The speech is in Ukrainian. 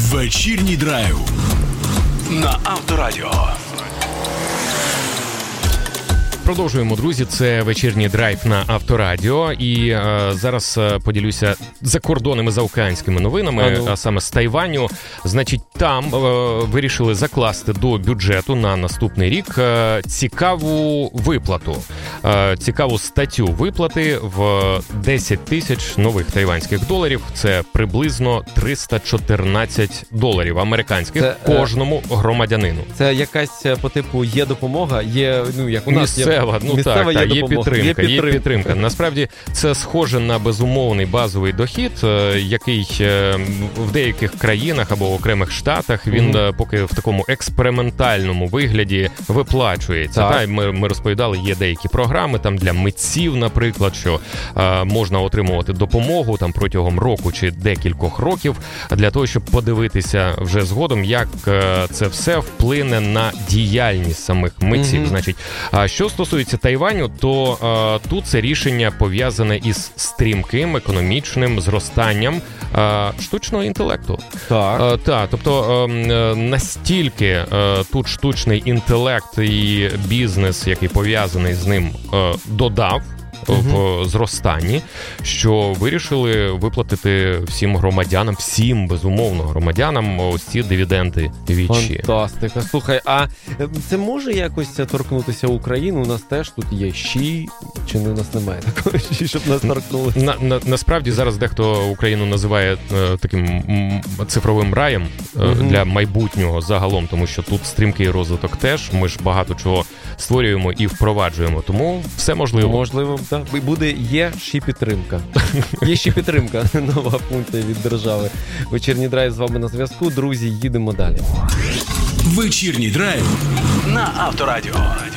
Вечірній драйв на Авторадіо. Продовжуємо, друзі, це вечірній драйв на Авторадіо, і зараз поділюся закордонними заокеанськими новинами, а саме з Тайваню. Значить, там вирішили закласти до бюджету на наступний рік цікаву виплату, цікаву статтю виплати в 10 тисяч нових тайванських доларів. Це приблизно $314 американських кожному громадянину. Це якась по типу є допомога, є, ну, як у нас є є підтримка. Насправді, це схоже на безумовний базовий дохід, який в деяких країнах або окремих штатах, він поки в такому експериментальному вигляді виплачується. Та, ми розповідали, є деякі програми там для митців, наприклад, що можна отримувати допомогу там протягом року чи декількох років, для того, щоб подивитися вже згодом, як це все вплине на діяльність самих митців. Значить, що стосується Тайваню, то тут це рішення пов'язане із стрімким економічним зростанням штучного інтелекту. Тобто настільки тут штучний інтелект і бізнес, який пов'язаний з ним, додав в зростанні, що вирішили виплатити всім, безумовно, громадянам ось ці дивіденди вічі. Фантастика. Слухай, а це може якось торкнутися Україну? У нас теж тут є щі, чи не у нас немає такої щі, щоб нас торкнули? Насправді зараз дехто Україну називає таким цифровим раєм для майбутнього загалом, тому що тут стрімкий розвиток теж, ми ж багато чого створюємо і впроваджуємо, тому все можливо. Можливо, так. Є ще підтримка. Є ще підтримка, нова функція від держави. Вечірній драйв з вами на зв'язку. Друзі, їдемо далі. Вечірній драйв на Авторадіо.